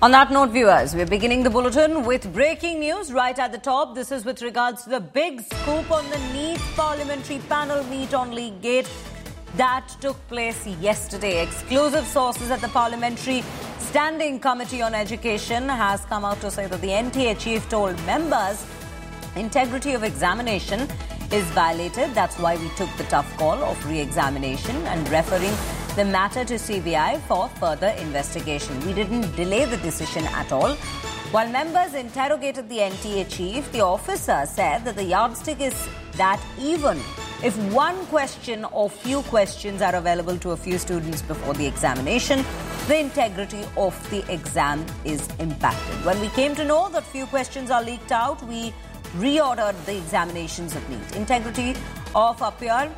On that note, viewers, we're beginning the bulletin with breaking news right at the top. This is with regards to the big scoop on the NEET parliamentary panel meet on Leakgate that took place yesterday. Exclusive sources at the Parliamentary Standing Committee on Education has come out to say that the NTA chief told members integrity of examination is violated. That's why we took the tough call of re-examination and referring the matter to CBI for further investigation. We didn't delay the decision at all. While members interrogated the NTA chief, the officer said that the yardstick is that even if one question or few questions are available to a few students before the examination, the integrity of the exam is impacted. When we came to know that few questions are leaked out, we reordered the examinations of NEET. Integrity of appeal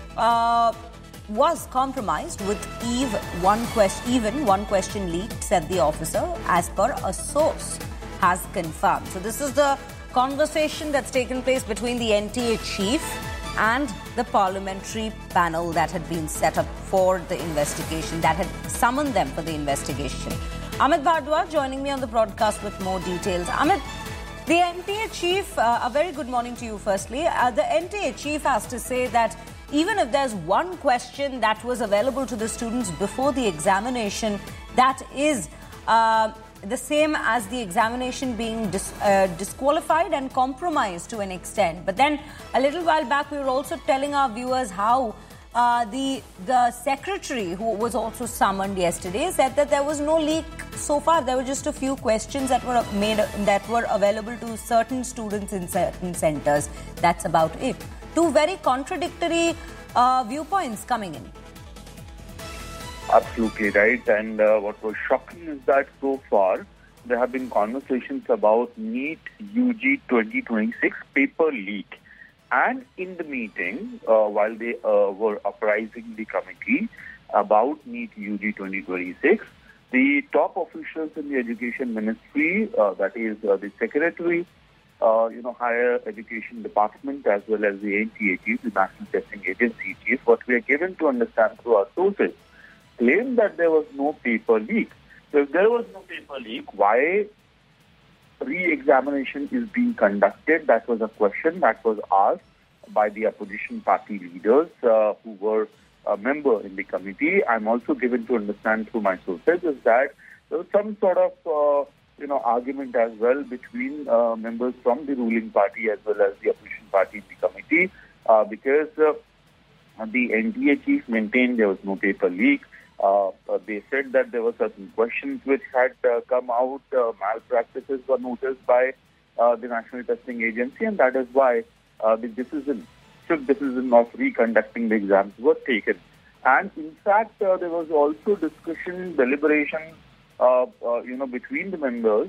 was compromised with even one question leaked, said the officer, as per a source has confirmed. So this is the conversation that's taken place between the NTA chief and the parliamentary panel that had been set up for the investigation, that had summoned them for the investigation. Amit Bhardwaj joining me on the broadcast with more details. Amit, the NTA chief, a very good morning to you firstly. The NTA chief has to say that even if there's one question that was available to the students before the examination, that is the same as the examination being disqualified and compromised to an extent. But then a little while back, we were also telling our viewers how the secretary, who was also summoned yesterday, said that there was no leak so far. There were just a few questions that were available to certain students in certain centers. That's about it. Two very contradictory viewpoints coming in. Absolutely right. And what was shocking is that so far there have been conversations about NEET UG 2026 paper leak. And in the meeting, while they were apprising the committee about NEET UG 2026, the top officials in the Education Ministry, that is the Secretary, Higher Education Department, as well as the NTA chief, the National Testing Agency chief, what we are given to understand through our sources, claim that there was no paper leak. So if there was no paper leak, why re-examination is being conducted? That was a question that was asked by the opposition party leaders who were a member in the committee. I'm also given to understand through my sources is that there was some sort of argument as well between members from the ruling party as well as the opposition party in the committee because the NTA chief maintained there was no paper leak. They said that there were certain questions which had come out, malpractices were noticed by the National Testing Agency, and that is why the strict decision of reconducting the exams was taken. And in fact, there was also discussion, deliberation, between the members.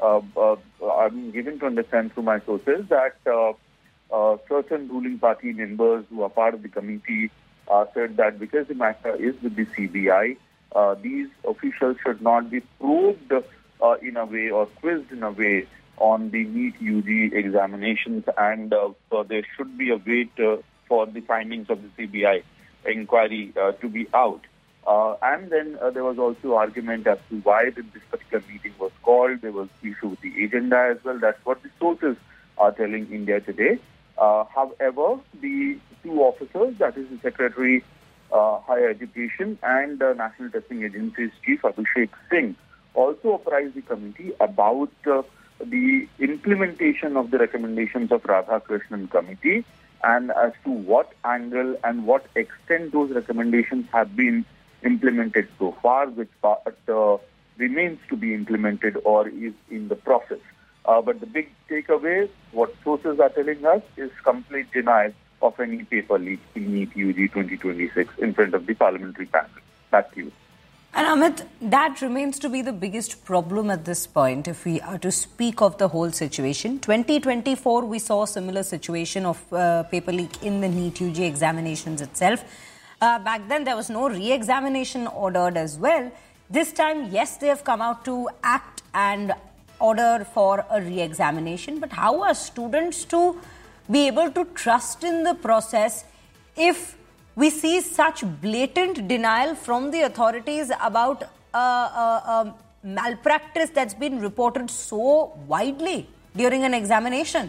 I'm given to understand through my sources that certain ruling party members who are part of the committee said that because the matter is with the CBI, these officials should not be probed in a way or quizzed in a way on the NEET UG examinations, and so there should be a wait for the findings of the CBI inquiry to be out. And then there was also argument as to why this particular meeting was called. There was issue with the agenda as well. That's what the sources are telling India Today. However, the two officers, that is the Secretary Higher Education and National Testing Agency's Chief Abhishek Singh, also apprised the committee about the implementation of the recommendations of Radhakrishnan Committee and as to what angle and what extent those recommendations have been implemented so far, which part remains to be implemented or is in the process. But the big takeaway, what sources are telling us, is complete denial of any paper leak in NEET UG 2026 in front of the parliamentary panel. Back to you. And Amit, that remains to be the biggest problem at this point if we are to speak of the whole situation. 2024, we saw a similar situation of paper leak in the NEET UG examinations itself. Back then, there was no re-examination ordered as well. This time, yes, they have come out to act and order for a re-examination. But how are students to be able to trust in the process if we see such blatant denial from the authorities about malpractice that's been reported so widely during an examination.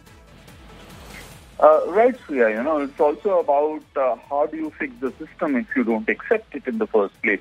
Right, Sriya. It's also about how do you fix the system if you don't accept it in the first place.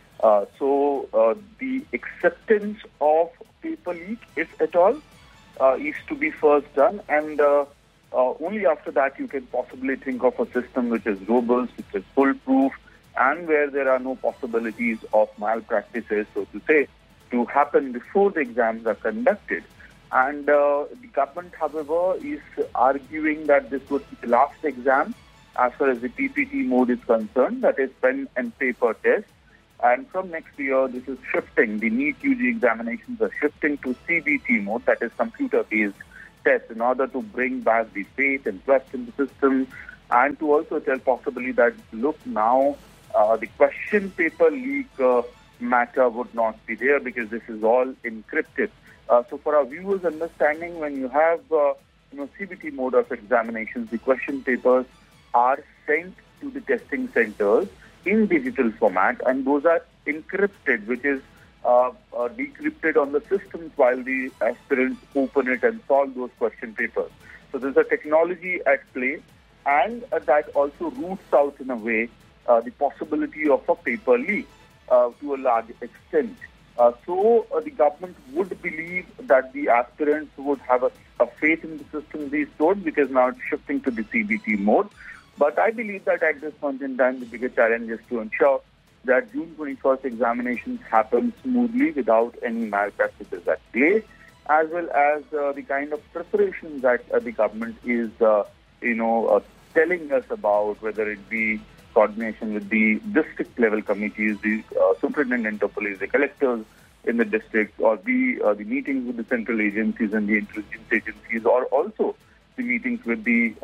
So the acceptance of paper leak, if at all, is to be first done, and only after that you can possibly think of a system which is robust, which is foolproof, and where there are no possibilities of malpractices, so to say, to happen before the exams are conducted. And the government, however, is arguing that this would be the last exam as far as the PPT mode is concerned, that is pen and paper test. And from next year, this is shifting. The NEET UG examinations are shifting to CBT mode, that is computer-based tests, in order to bring back the faith and trust in the system, and to also tell possibly that, look, now the question paper leak matter would not be there because this is all encrypted. So for our viewers' understanding, when you have CBT mode of examinations, the question papers are sent to the testing centers in digital format, and those are encrypted, which is decrypted on the systems while the aspirants open it and solve those question papers. So there's a technology at play, and that also roots out in a way the possibility of a paper leak to a large extent. So the government would believe that the aspirants would have a faith in the system restored, because now it's shifting to the CBT mode. But I believe that at this point in time, the bigger challenge is to ensure that June 21st examinations happen smoothly without any malpractices at play, as well as the kind of preparation that the government is, telling us about, whether it be coordination with the district level committees, the superintendent of police, the collectors in the district, or the meetings with the central agencies and the intelligence agencies, or also the meetings with the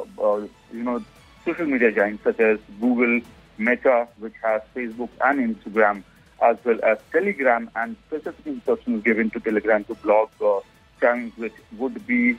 social media giants such as Google, Meta, which has Facebook and Instagram, as well as Telegram, and specific instructions given to Telegram to block channels which would be,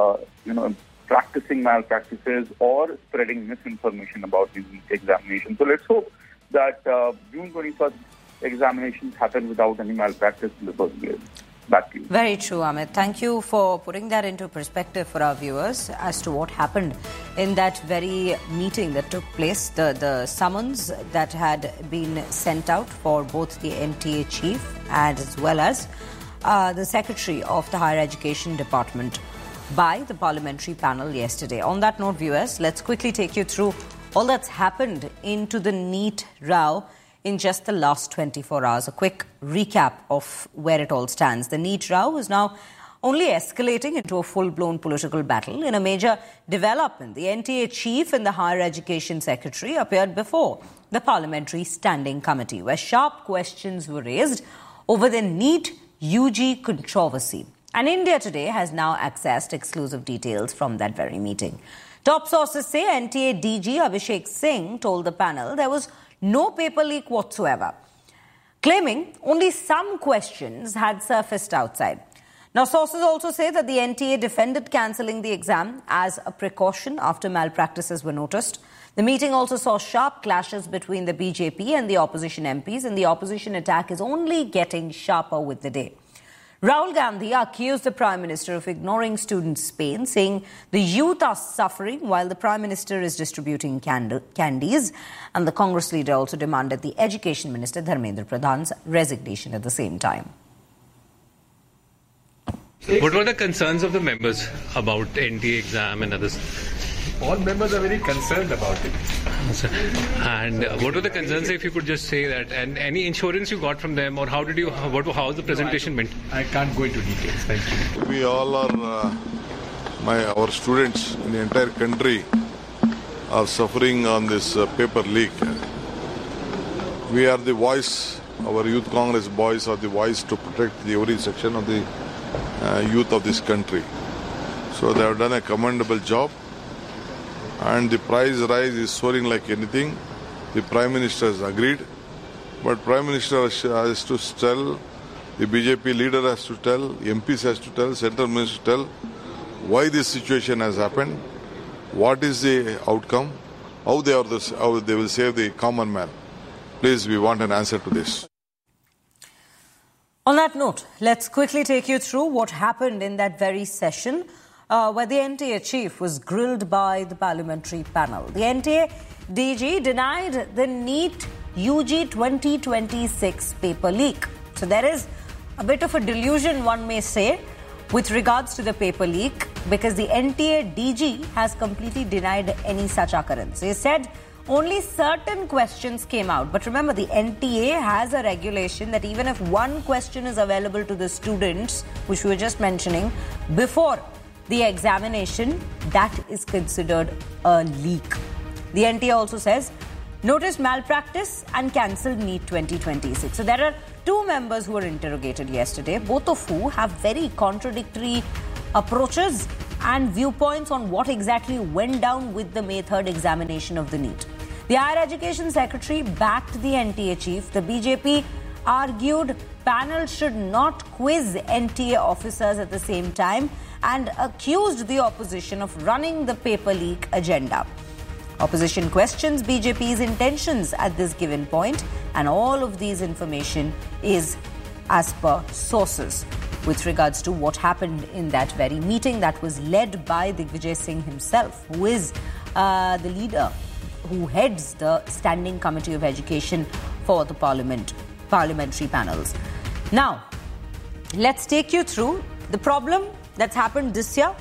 practicing malpractices or spreading misinformation about these examinations. So let's hope that June 21st examinations happen without any malpractice in the first place. Back to you. Very true, Amit. Thank you for putting that into perspective for our viewers as to what happened in that very meeting that took place, the summons that had been sent out for both the NTA chief as well as the secretary of the Higher Education Department by the parliamentary panel yesterday. On that note, viewers, let's quickly take you through all that's happened into the NEET row in just the last 24 hours. A quick recap of where it all stands. The NEET row is now only escalating into a full-blown political battle. In a major development, the NTA chief and the Higher Education Secretary appeared before the Parliamentary Standing Committee, where sharp questions were raised over the NEET UG controversy. And India Today has now accessed exclusive details from that very meeting. Top sources say NTA DG Abhishek Singh told the panel there was no paper leak whatsoever, claiming only some questions had surfaced outside. Now, sources also say that the NTA defended cancelling the exam as a precaution after malpractices were noticed. The meeting also saw sharp clashes between the BJP and the opposition MPs, and the opposition attack is only getting sharper with the day. Rahul Gandhi accused the Prime Minister of ignoring students' pain, saying the youth are suffering while the Prime Minister is distributing candies. And the Congress leader also demanded the Education Minister Dharmendra Pradhan's resignation at the same time. What were the concerns of the members about NTA exam and others? All members are very concerned about it. And what were the concerns, if you could just say that, and any insurance you got from them, or how was the presentation meant? I can't go into details. Thank you. We all are, our students in the entire country are suffering on this paper leak. We are the voice, our Youth Congress boys are the voice to protect every section of the youth of this country. So they have done a commendable job. And the price rise is soaring like anything. The Prime Minister has agreed. But Prime Minister has to tell, the BJP leader has to tell, MPs has to tell, Central Minister tell why this situation has happened, what is the outcome, how they will save the common man. Please, we want an answer to this. On that note, let's quickly take you through what happened in that very session where the NTA chief was grilled by the parliamentary panel. The NTA DG denied the NEET UG 2026 paper leak. So there is a bit of a delusion, one may say, with regards to the paper leak, because the NTA DG has completely denied any such occurrence. He said only certain questions came out. But remember, the NTA has a regulation that even if one question is available to the students, which we were just mentioning, before the examination, that is considered a leak. The NTA also says, noticed malpractice and cancelled NEET 2026. So there are two members who were interrogated yesterday, both of who have very contradictory approaches and viewpoints on what exactly went down with the May 3rd examination of the NEET. The Higher Education Secretary backed the NTA chief. The BJP argued panel should not quiz NTA officers at the same time and accused the opposition of running the paper leak agenda. Opposition questions BJP's intentions at this given point, and all of these information is as per sources with regards to what happened in that very meeting that was led by Digvijay Singh himself, who is the leader who heads the Standing Committee of Education for the parliamentary panels. Now, let's take you through the problem that's happened this year.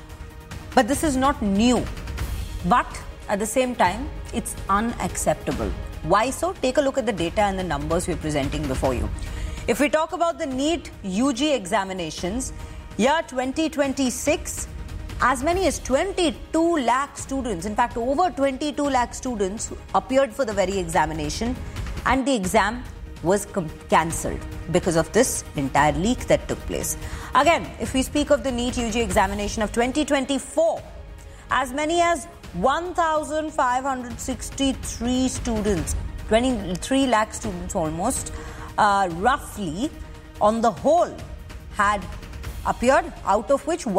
But this is not new. But at the same time, it's unacceptable. Why so? Take a look at the data and the numbers we're presenting before you. If we talk about the NEET UG examinations, year 2026, as many as 22 lakh students, in fact over 22 lakh students appeared for the very examination, and the exam was cancelled because of this entire leak that took place. Again, if we speak of the NEET UG examination of 2024, as many as 1,563 students, 23 lakh students almost, roughly on the whole had appeared, out of which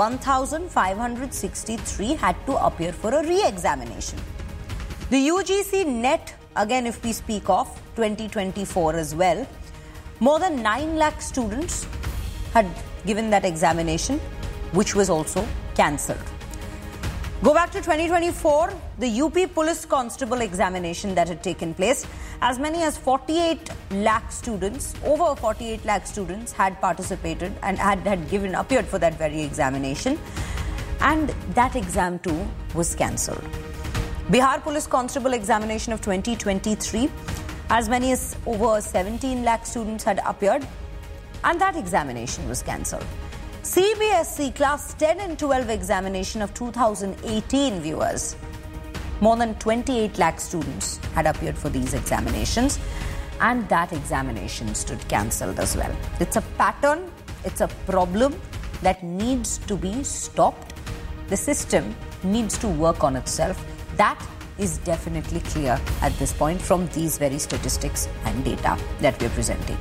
1,563 had to appear for a re-examination. The UGC NET, again if we speak of 2024 as well, more than 9 lakh students had given that examination, which was also cancelled. Go back to 2024, the UP Police Constable examination that had taken place. As many as 48 lakh students, over 48 lakh students had participated and had appeared for that very examination. And that exam too was cancelled. Bihar Police Constable examination of 2023, as many as over 17 lakh students had appeared, and that examination was cancelled. CBSE Class 10 and 12 examination of 2018, viewers. More than 28 lakh students had appeared for these examinations, and that examination stood cancelled as well. It's a pattern, it's a problem that needs to be stopped. The system needs to work on itself. That is definitely clear at this point from these very statistics and data that we're presenting.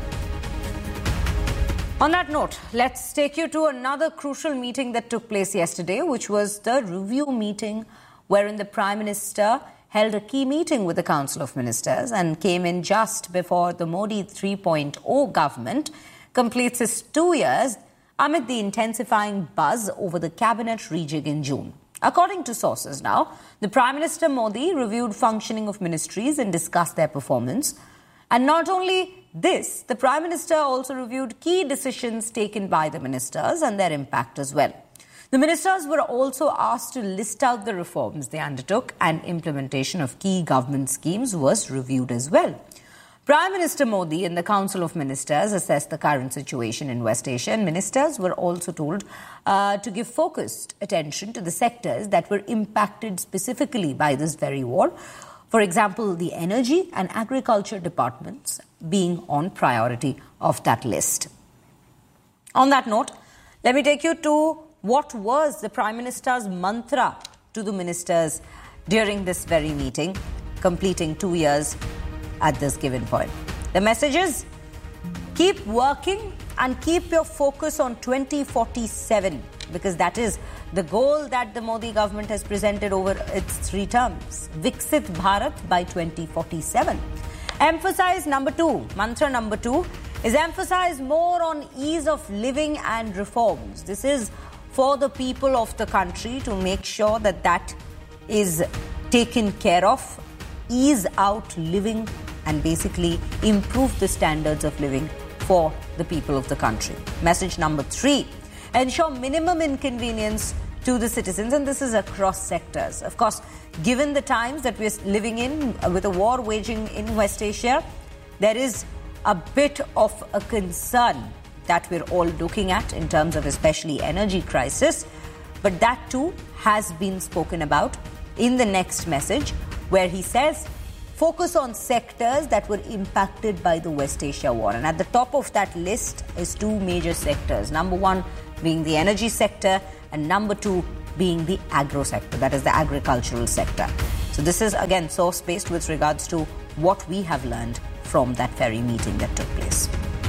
On that note, let's take you to another crucial meeting that took place yesterday, which was the review meeting wherein the Prime Minister held a key meeting with the Council of Ministers and came in just before the Modi 3.0 government completes its 2 years amid the intensifying buzz over the cabinet rejig in June. According to sources now, the Prime Minister Modi reviewed functioning of ministries and discussed their performance. And not only this, the Prime Minister also reviewed key decisions taken by the ministers and their impact as well. The ministers were also asked to list out the reforms they undertook, and implementation of key government schemes was reviewed as well. Prime Minister Modi and the Council of Ministers assessed the current situation in West Asia, and ministers were also told to give focused attention to the sectors that were impacted specifically by this very war. For example, the energy and agriculture departments being on priority of that list. On that note, let me take you to what was the Prime Minister's mantra to the ministers during this very meeting, completing 2 years at this given point. The message is, keep working and keep your focus on 2047, because that is the goal that the Modi government has presented over its 3 terms. Viksit Bharat by 2047. Emphasize number 2, mantra number 2, is emphasize more on ease of living and reforms. This is for the people of the country to make sure that that is taken care of, ease out living and basically improve the standards of living for the people of the country. Message number 3, ensure minimum inconvenience to the citizens, and this is across sectors. Of course, given the times that we're living in with a war waging in West Asia, there is a bit of a concern that we're all looking at in terms of especially energy crisis. But that too has been spoken about in the next message, where he says focus on sectors that were impacted by the West Asia war. And at the top of that list is 2 major sectors. Number 1 being the energy sector and number 2 being the agro sector, that is the agricultural sector. So this is again source-based with regards to what we have learned from that very meeting that took place.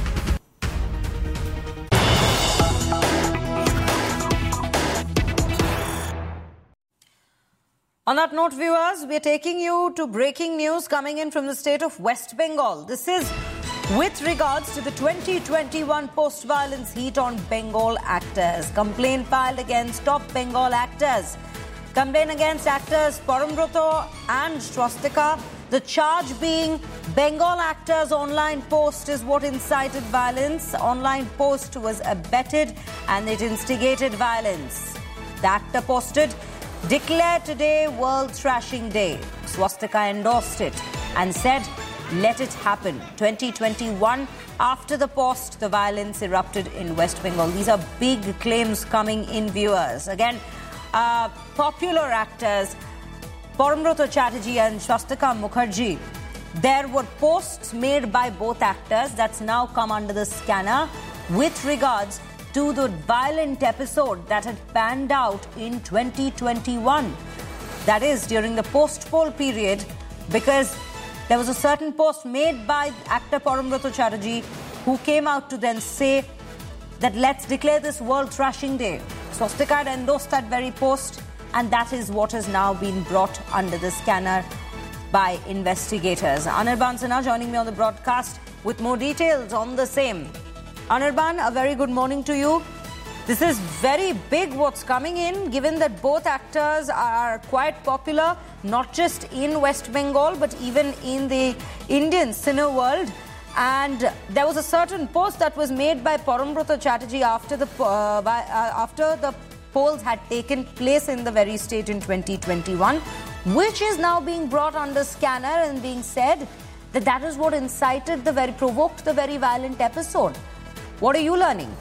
On that note, viewers, we are taking you to breaking news coming in from the state of West Bengal. This is with regards to the 2021 post-violence heat on Bengal actors. Complaint filed against top Bengal actors. Complaint against actors Parambrata and Swastika. The charge being Bengal actors' online post is what incited violence. Online post was abetted and it instigated violence. The actor posted, "Declare today World Thrashing Day." Swastika endorsed it and said, "Let it happen." 2021, after the post, the violence erupted in West Bengal. These are big claims coming in, viewers. Again, popular actors Parambrata Chatterjee and Swastika Mukherjee. There were posts made by both actors that's now come under the scanner with regards to the violent episode that had panned out in 2021. That is during the post-poll period, because there was a certain post made by actor Parambrata Chatterjee who came out to then say that let's declare this World Thrashing Day. Swastika had endorsed that very post, and that is what has now been brought under the scanner by investigators. Anirban Sinha joining me on the broadcast with more details on the same. Anirban, a very good morning to you. This is very big what's coming in, given that both actors are quite popular, not just in West Bengal, but even in the Indian cine world. And there was a certain post that was made by Parambrata Chatterjee after the polls had taken place in the very state in 2021, which is now being brought under scanner and being said that that is what provoked the very violent episode. What are you learning?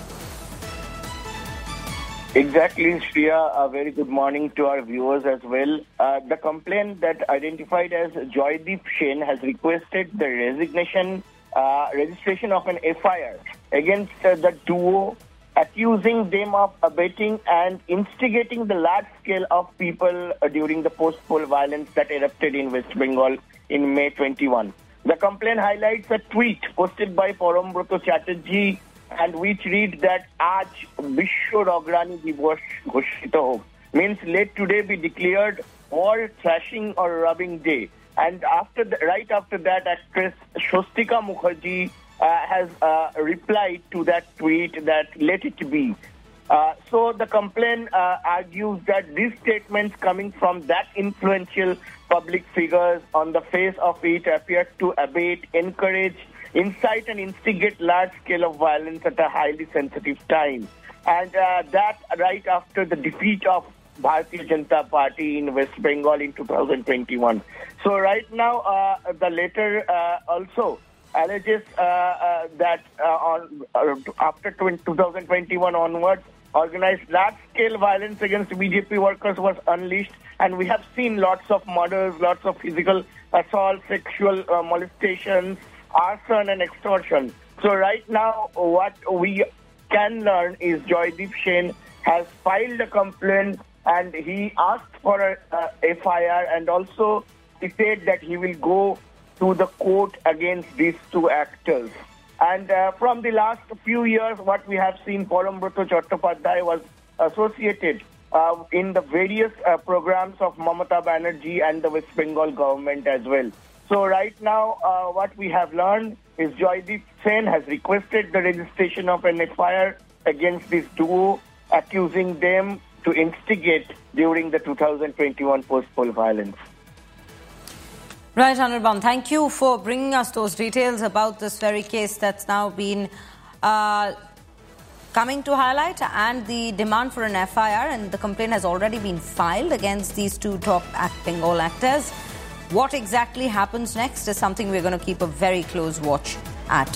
Exactly, Shriya. A very good morning to our viewers as well. The complaint that identified as Joydeep Sen has requested the registration of an FIR against the duo, accusing them of abetting and instigating the large scale of people during the post-poll violence that erupted in West Bengal in May 21. The complaint highlights a tweet posted by Parambrata Chatterjee, and which read that Aaj Vishwa Ragrani Divas Ghoshito Hok, means let today be declared World Thrashing or Rubbing Day. And right after that, actress Swastika Mukherjee has replied to that tweet that let it be. So the complaint argues that these statements coming from that influential public figures on the face of it appear to abet, encourage, incite and instigate large scale of violence at a highly sensitive time. And that right after the defeat of Bharatiya Janata Party in West Bengal in 2021. So right now, the letter also alleges that after 2021 onwards, organized large-scale violence against BJP workers was unleashed, and we have seen lots of murders, lots of physical assault, sexual molestations, arson and extortion. So right now, what we can learn is Joydeep Sen has filed a complaint, and he asked for a FIR, and also he said that he will go to the court against these two actors. And from the last few years, what we have seen, Parambrata Chattopadhyay was associated in the various programs of Mamata Banerjee and the West Bengal government as well. So right now, what we have learned is Joydeep Sen has requested the registration of an FIR against this duo, accusing them to instigate during the 2021 post-poll violence. Right, Anirban, thank you for bringing us those details about this very case that's now been coming to highlight, and the demand for an FIR, and the complaint has already been filed against these two top Bengal actors. What exactly happens next is something we're going to keep a very close watch at.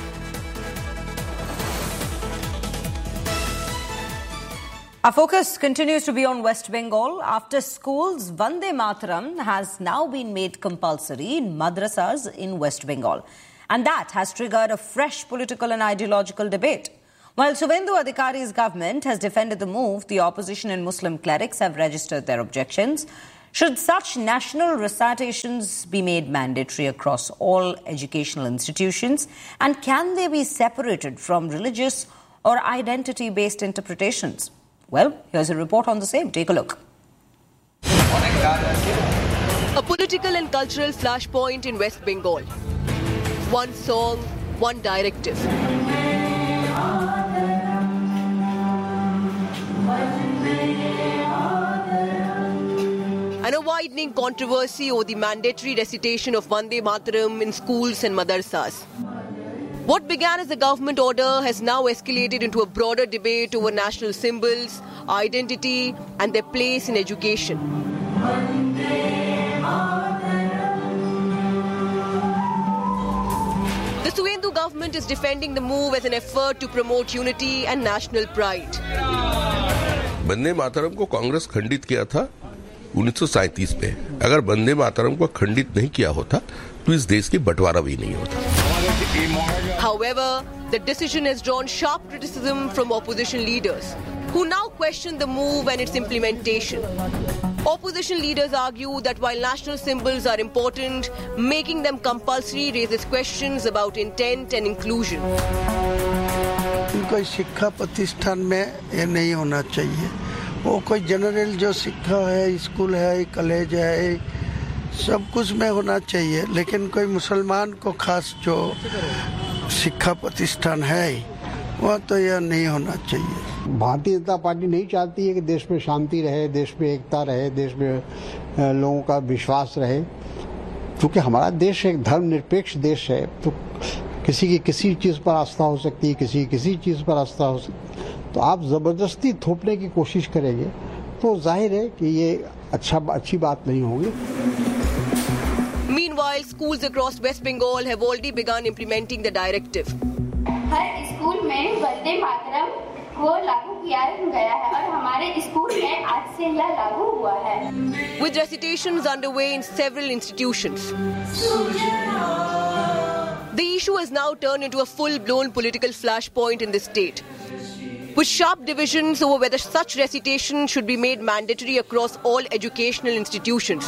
Our focus continues to be on West Bengal. After schools, Vande Mataram has now been made compulsory in madrasas in West Bengal. And that has triggered a fresh political and ideological debate. While Suvendu Adhikari's government has defended the move, the opposition and Muslim clerics have registered their objections. Should such national recitations be made mandatory across all educational institutions? And can they be separated from religious or identity-based interpretations? Well, here's a report on the same. Take a look. A political and cultural flashpoint in West Bengal. One song, one directive. And a widening controversy over the mandatory recitation of Vande Mataram in schools and madrasas. What began as a government order has now escalated into a broader debate over national symbols, identity, and their place in education. The Suvendu government is defending the move as an effort to promote unity and national pride. Vande Mataram को कांग्रेस खंडित किया था 1937 में. अगर वंदे मातरम को खंडित नहीं किया होता तो इस देश की बंटवारा भी नहीं होता. However, the decision has drawn sharp criticism from opposition leaders, who now question the move and its implementation. Opposition leaders argue that while national symbols are important, making them compulsory raises questions about intent and inclusion. कोई शिक्षा प्रतिष्ठान में ये नहीं होना चाहिए. वो कोई जनरल जो शिक्षा है, स्कूल है, कॉलेज है, सब कुछ में होना चाहिए. लेकिन कोई मुसलमान को खास जो शिक्षा प्रतिष्ठान है वह तो यह नहीं होना चाहिए. भारतीय जनता पार्टी नहीं चाहती है कि देश में शांति रहे, देश में एकता रहे, देश में लोगों का विश्वास रहे. क्योंकि हमारा देश एक धर्मनिरपेक्ष देश है, तो किसी की किसी चीज़ पर आस्था हो सकती है, किसी की किसी चीज़ पर आस्था हो सकती है. तो आप ज़बरदस्ती थोपने की कोशिश करेंगे तो जाहिर है कि ये अच्छी बात नहीं होगी. Meanwhile, schools across West Bengal have already begun implementing the directive. Her school में वंदे मातरम को लागू किया गया है और हमारे स्कूल में आज से यह लागू हुआ है. With recitations underway in several institutions. The issue has now turned into a full-blown political flashpoint in the state, with sharp divisions over whether such recitation should be made mandatory across all educational institutions.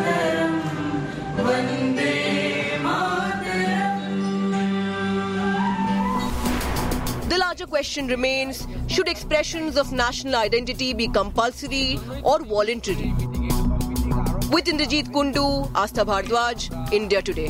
The larger question remains, should expressions of national identity be compulsory or voluntary? With Indrajit Kundu, Astha Bhardwaj, India Today.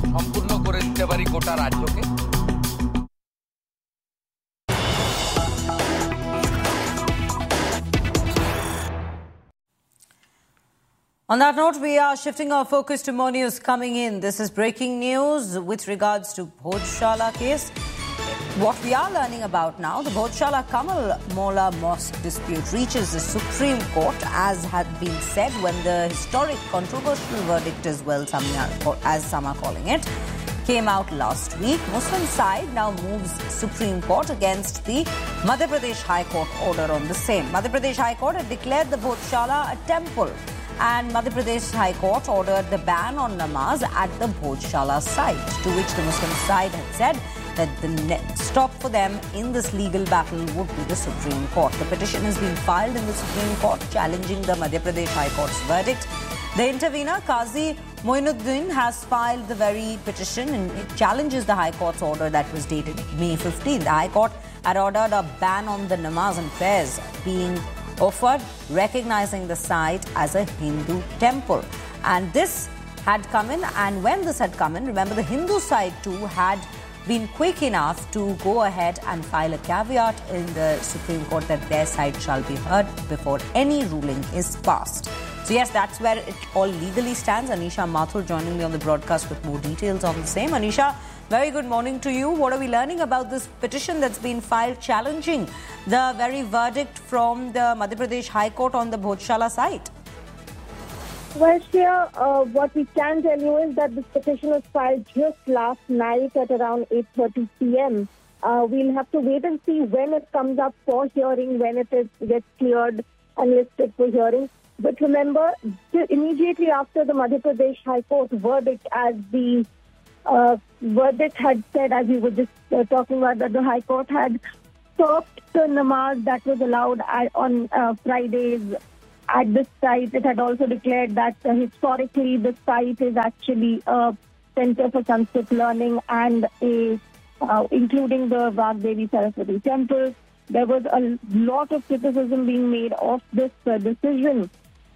On that note, we are shifting our focus to more news coming in. This is breaking news with regards to Bhojshala case. What we are learning about now, the Bhojshala Kamal Mola Mosque dispute reaches the Supreme Court, as had been said when the historic controversial verdict as some are calling it, came out last week. Muslim side now moves Supreme Court against the Madhya Pradesh High Court order on the same. Madhya Pradesh High Court had declared the Bhojshala a temple, and Madhya Pradesh High Court ordered the ban on namaz at the Bhojshala site, to which the Muslim side had said that the next stop for them in this legal battle would be the Supreme Court. The petition has been filed in the Supreme Court challenging the Madhya Pradesh High Court's verdict. The intervener, Qazi Moinuddin, has filed the very petition and it challenges the High Court's order that was dated May 15. The High Court had ordered a ban on the namaz and prayers being offered, recognizing the site as a Hindu temple. And this had come in, and when this had come in, remember the Hindu side too had been quick enough to go ahead and file a caveat in the Supreme Court that their side shall be heard before any ruling is passed. So yes, that's where it all legally stands. Anisha Mathur joining me on the broadcast with more details on the same. Anisha, very good morning to you. What are we learning about this petition that's been filed challenging the very verdict from the Madhya Pradesh High Court on the Bhojshala site? Well, Shreya, what we can tell you is that this petition was filed just last night at around 8:30 p.m. We'll have to wait and see when it comes up for hearing, when it gets cleared and listed for hearing. But remember, immediately after the Madhya Pradesh High Court verdict, as the verdict had said, as we were just talking about, that the High Court had stopped the namaz that was allowed on Fridays at this site. It had also declared that historically the site is actually a center for Sanskrit learning and including the Vagdevi Saraswati temple. There was a lot of criticism being made of this decision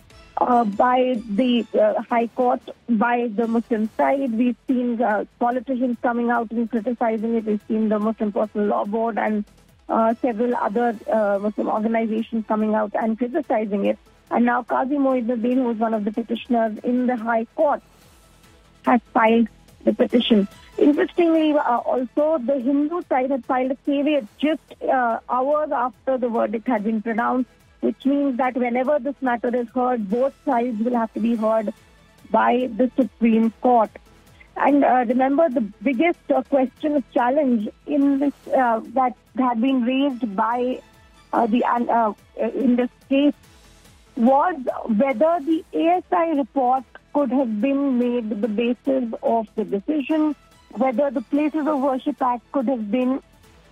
by the High Court, by the Muslim side. We've seen politicians coming out and criticizing it. We've seen the Muslim Personal Law Board and several other Muslim organizations coming out and criticizing it. And now Qazi Moinuddin, who is one of the petitioners in the High Court, has filed the petition. Interestingly, also the Hindu side had filed a caveat just hours after the verdict had been pronounced, which means that whenever this matter is heard, both sides will have to be heard by the Supreme Court. And remember, the biggest question of challenge in this that had been raised by in this case was whether the ASI report could have been made the basis of the decision, whether the Places of Worship Act could have been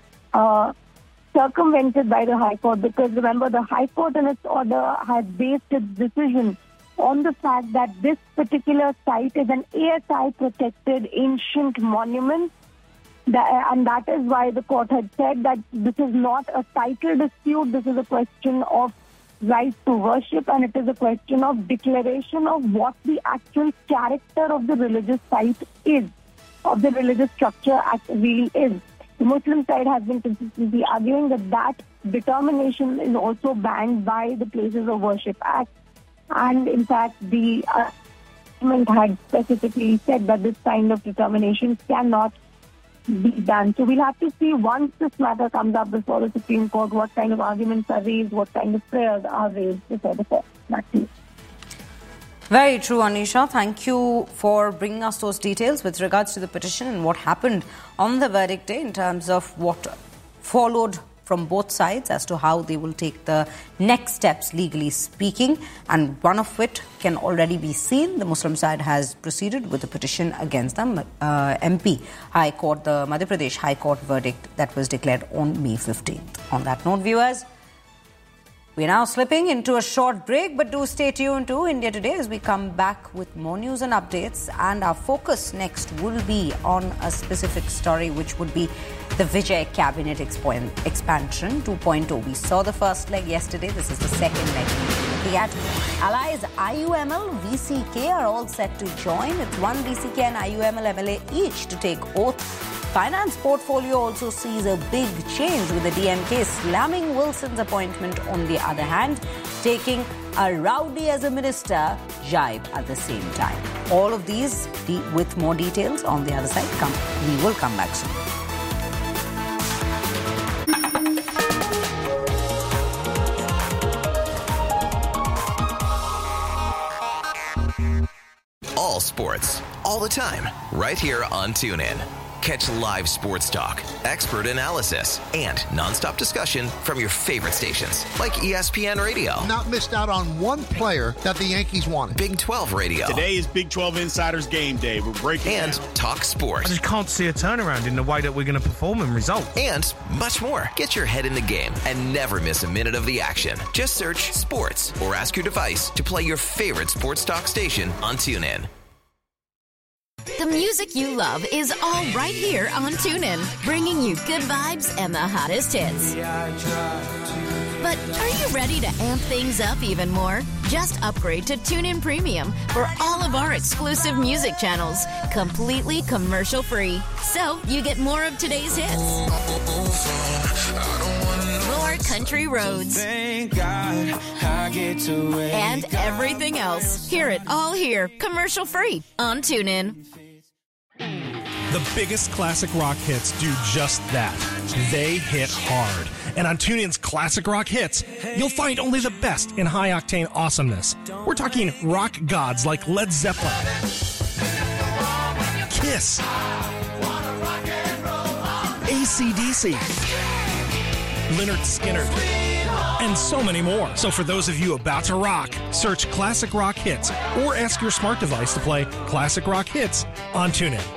circumvented by the High Court, because remember, the High Court in its order had based its decision on the fact that this particular site is an ASI protected ancient monument, and that is why the court had said that this is not a title dispute, this is a question of right to worship, and it is a question of declaration of what the actual character of the religious site is, of the religious structure really is. The Muslim side has been consistently arguing that that determination is also banned by the Places of Worship Act. And in fact, the argument had specifically said that this kind of determination cannot be done. So we'll have to see once this matter comes up before the Supreme Court, what kind of arguments are raised, what kind of prayers are raised before the court. Back to you. Very true, Anisha. Thank you for bringing us those details with regards to the petition and what happened on the verdict day in terms of what followed from both sides as to how they will take the next steps, legally speaking, and one of which can already be seen. The Muslim side has proceeded with a petition against the MP High Court, the Madhya Pradesh High Court verdict that was declared on May 15th. On that note, viewers, we're now slipping into a short break, but do stay tuned to India Today as we come back with more news and updates. And our focus next will be on a specific story, which would be the Vijay Cabinet Expansion 2.0. We saw the first leg yesterday. This is the second leg. The allies IUML, VCK are all set to join. It's one VCK and IUML MLA each to take oath. Finance portfolio also sees a big change, with the DMK slamming Wilson's appointment on the other hand, taking a rowdy as a minister jibe at the same time. All of these with more details on the other side. We will come back soon. All sports, all the time, right here on TuneIn. Catch live sports talk, expert analysis, and nonstop discussion from your favorite stations, like ESPN Radio. Not missed out on one player that the Yankees wanted. Big 12 Radio. Today is Big 12 Insiders Game Day. We're breaking and down. Talk sports. I just can't see a turnaround in the way that we're going to perform and result. And much more. Get your head in the game and never miss a minute of the action. Just search sports or ask your device to play your favorite sports talk station on TuneIn. The music you love is all right here on TuneIn, bringing you good vibes and the hottest hits. But are you ready to amp things up even more? Just upgrade to TuneIn Premium for all of our exclusive music channels, completely commercial-free. So you get more of today's hits, more country roads, and everything else. Hear it all here, commercial-free on TuneIn. The biggest classic rock hits do just that. They hit hard. And on TuneIn's Classic Rock Hits, you'll find only the best in high-octane awesomeness. We're talking rock gods like Led Zeppelin, Kiss, AC/DC, Lynyrd Skynyrd, and so many more. So for those of you about to rock, search Classic Rock Hits or ask your smart device to play Classic Rock Hits on TuneIn.